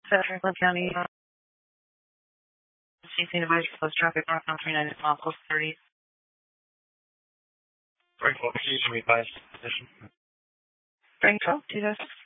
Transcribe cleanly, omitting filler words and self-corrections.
Franklin County, CC advisory close traffic northbound 39 mile close 30. Frank, what would you revised position? Frank 12, 206.